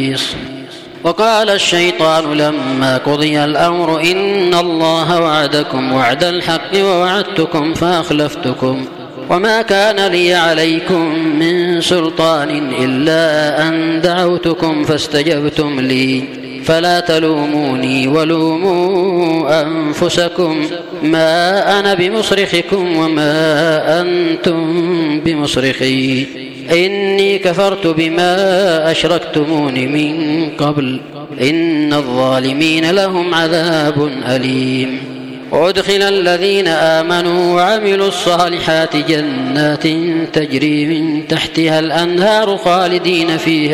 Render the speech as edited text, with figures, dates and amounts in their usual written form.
وقال الشيطان لما قضي الأمر إن الله وعدكم وعد الحق ووعدتكم فأخلفتكم وما كان لي عليكم من سلطان إلا أن دعوتكم فاستجبتم لي فلا تلوموني ولوموا أنفسكم ما أنا بمصرخكم وما أنتم بمصرخي إني كفرت بما أشركتمون من قبل إن الظالمين لهم عذاب أليم. وأدخل الذين آمنوا وعملوا الصالحات جنات تجري من تحتها الأنهار خالدين فيها